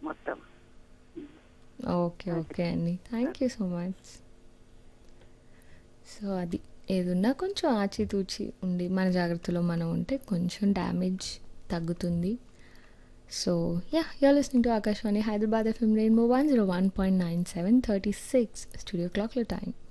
మొత్తం. ఓకే. అది. ఓకే అండి. Thank you so much. So, అది ఏదున్నా కొంచెం ఆచితూచి ఉండి మన జాగ్రత్తలో మనం ఉంటే కొంచెం డ్యామేజ్ తగ్గుతుంది. So, yeah! You are listening to Akashvani Hyderabad FM rainbow 101.97 36 studio క్లాక్‌లో టైం